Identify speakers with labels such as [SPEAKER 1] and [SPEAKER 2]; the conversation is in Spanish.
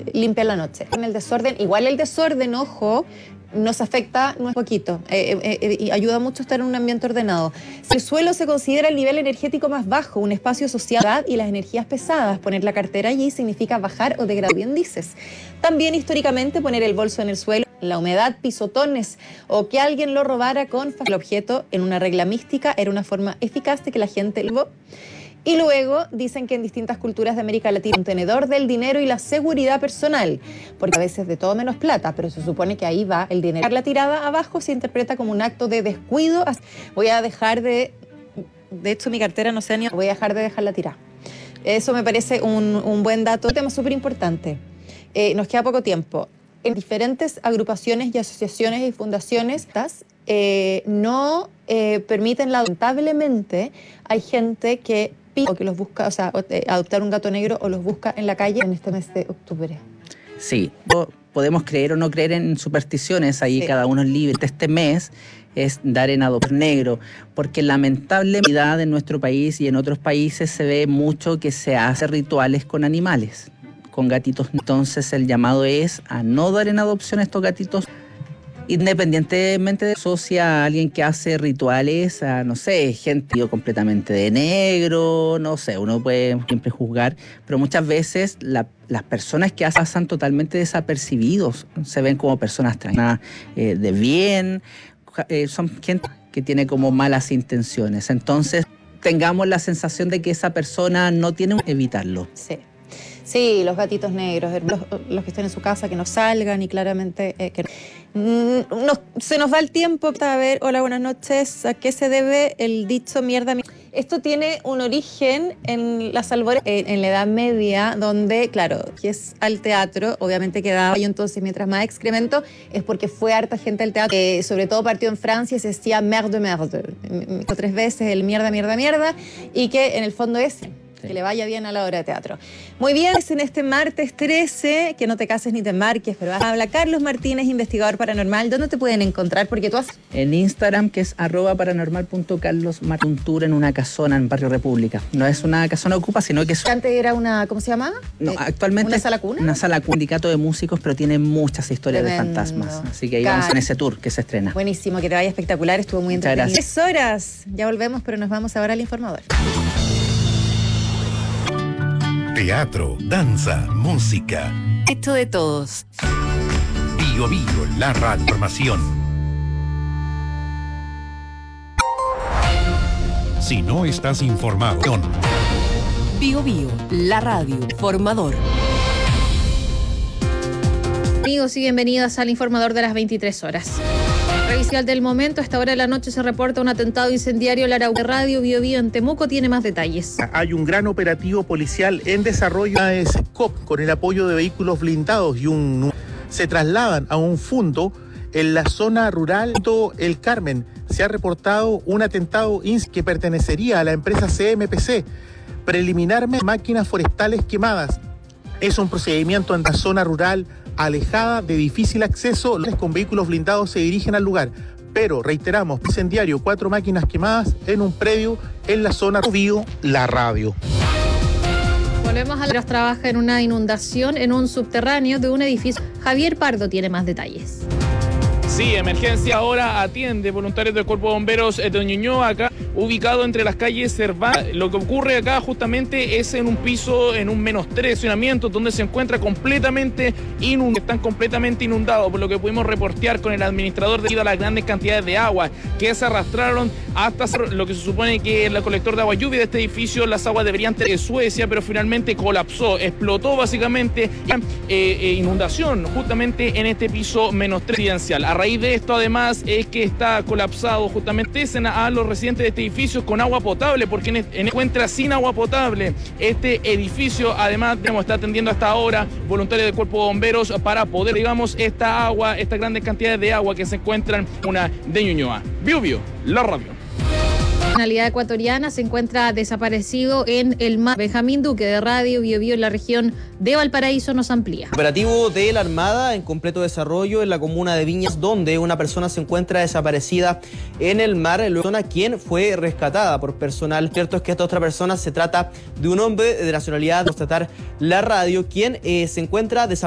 [SPEAKER 1] limpia en la noche. En el desorden, igual el desorden, ojo, nos afecta un poquito y ayuda mucho estar en un ambiente ordenado. Si el suelo se considera el nivel energético más bajo, un espacio social y las energías pesadas, poner la cartera allí significa bajar o degradar, bien dices. También históricamente poner el bolso en el suelo, la humedad, pisotones o que alguien lo robara con el objeto en una regla mística era una forma eficaz de que la gente lo... Y luego dicen que en distintas culturas de América Latina, un tenedor del dinero y la seguridad personal, porque a veces de todo menos plata, pero se supone que ahí va el dinero. La tirada abajo se interpreta como un acto de descuido. Voy a dejar de hecho mi cartera no sé ni... Voy a dejar de dejarla tirada. Eso me parece un buen dato. Un tema súper importante. Nos queda poco tiempo. En diferentes agrupaciones y asociaciones y fundaciones no permiten, lamentablemente, hay gente que o que los busca, o sea, adoptar un gato negro o los busca en la calle en este mes de octubre.
[SPEAKER 2] Sí, podemos creer o no creer en supersticiones, ahí sí. Cada uno es libre. Este mes es dar en adopción negro, porque lamentablemente en nuestro país y en otros países se ve mucho que se hace rituales con animales, con gatitos. Entonces el llamado es a no dar en adopción a estos gatitos, independientemente de asocia a alguien que hace rituales, a, no sé, gente completamente de negro, no sé, uno puede siempre juzgar, pero muchas veces las personas que pasan totalmente desapercibidos, se ven como personas tranquilas, de bien, son gente que tiene como malas intenciones. Entonces, tengamos la sensación de que esa persona no tiene que evitarlo.
[SPEAKER 1] Sí. Sí, los gatitos negros, los que estén en su casa, que no salgan y claramente que se nos va el tiempo para ver, hola, buenas noches, ¿a qué se debe el dicho mierda? Esto tiene un origen en las albores, en la Edad Media, donde, claro, que es al teatro, obviamente quedaba, y entonces mientras más excremento es porque fue harta gente al teatro, sobre todo partió en Francia, se decía merde, merde, 3 veces el mierda, mierda, mierda, y que en el fondo es... Que le vaya bien a la obra de teatro. Muy bien, es en este martes 13, que no te cases ni te embarques, pero habla Carlos Martínez, investigador paranormal. ¿Dónde te pueden encontrar? Porque tú has...
[SPEAKER 2] En Instagram, que es @paranormal.carlosmartuntur, en una casona en Barrio República. No es una casona ocupa, sino que es...
[SPEAKER 1] Antes era una, ¿cómo se llama?
[SPEAKER 2] No, actualmente
[SPEAKER 1] ¿una sala cuna?
[SPEAKER 2] Una sala cuna, un sindicato de músicos, pero tiene muchas historias de fantasmas. Así que ahí vamos en ese tour que se estrena.
[SPEAKER 1] Buenísimo, que te vaya espectacular, estuvo muy entretenido. 3 horas, ya volvemos, pero nos vamos ahora al informador.
[SPEAKER 3] Teatro, danza, música.
[SPEAKER 4] Esto de todos.
[SPEAKER 3] Bio Bio, la radio información. Si no estás informado.
[SPEAKER 4] Bio Bio, la radio formador.
[SPEAKER 5] Amigos y bienvenidas al informador de las 23 horas. Revisión del momento, a esta hora de la noche se reporta un atentado incendiario en la Araucanía. Radio Bio Bio en Temuco tiene más detalles.
[SPEAKER 6] Hay un gran operativo policial en desarrollo de SCOP con el apoyo de vehículos blindados y se trasladan a un fundo en la zona rural El Carmen. Se ha reportado un atentado que pertenecería a la empresa CMPC. Preliminarmente, máquinas forestales quemadas. Es un procedimiento en la zona rural alejada, de difícil acceso. Los con vehículos blindados se dirigen al lugar, pero reiteramos, incendiario, 4 máquinas quemadas en un predio en la zona Bio, la radio.
[SPEAKER 5] Volvemos a los trabaja en una inundación en un subterráneo de un edificio. Javier Pardo tiene más detalles.
[SPEAKER 7] Sí, emergencia ahora atiende voluntarios del Cuerpo de Bomberos de Ñuñoa, acá ubicado entre las calles Cervantes. Lo que ocurre acá justamente es en un piso, en un -3 estacionamiento, donde se encuentra completamente inundado, están completamente inundados, por lo que pudimos reportear con el administrador debido a las grandes cantidades de agua que se arrastraron hasta lo que se supone que es el colector de agua lluvia de este edificio. Las aguas deberían tener de Suecia, pero finalmente colapsó, explotó básicamente inundación justamente en este piso -3 residencial. A raíz de esto, además, es que está colapsado justamente a los residentes de este edificio con agua potable, porque encuentra sin agua potable este edificio. Además, está atendiendo hasta ahora voluntarios del Cuerpo de Bomberos para poder, digamos, esta agua, estas grandes cantidades de agua que se encuentran en una de Ñuñoa. Bio Bio, la radio.
[SPEAKER 5] La nacionalidad ecuatoriana se encuentra desaparecido en el mar. Benjamín Duque de Radio Bio Bio en la región de Valparaíso nos amplía.
[SPEAKER 8] Operativo de la Armada en completo desarrollo en la comuna de Viñas, donde una persona se encuentra desaparecida en el mar. La persona quien fue rescatada por personal. Cierto es que esta otra persona se trata de un hombre de nacionalidad, constatar la radio, quien se encuentra desaparecido.